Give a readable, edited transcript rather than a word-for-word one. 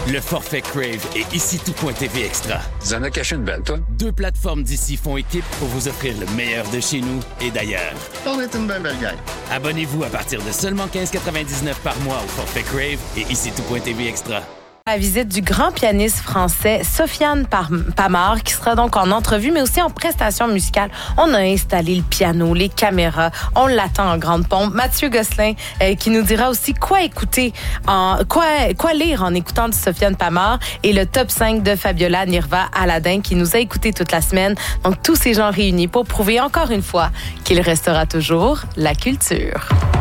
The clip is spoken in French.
Le forfait Crave et ici tout.tv Extra. Tu en as caché une belle, toi? 2 plateformes d'ici font équipe pour vous offrir le meilleur de chez nous et d'ailleurs. On est une belle gang. Abonnez-vous à partir de seulement 15,99 par mois au forfait Crave et ici tout.tv Extra. La visite du grand pianiste français Sofiane Pamart, qui sera donc en entrevue, mais aussi en prestation musicale. On a installé le piano, les caméras, on l'attend en grande pompe. Mathieu Gosselin, qui nous dira aussi quoi écouter, quoi lire en écoutant du Sofiane Pamart, et le top 5 de Fabiola Nirva Aladin, qui nous a écouté toute la semaine. Donc, tous ces gens réunis pour prouver encore une fois qu'il restera toujours la culture.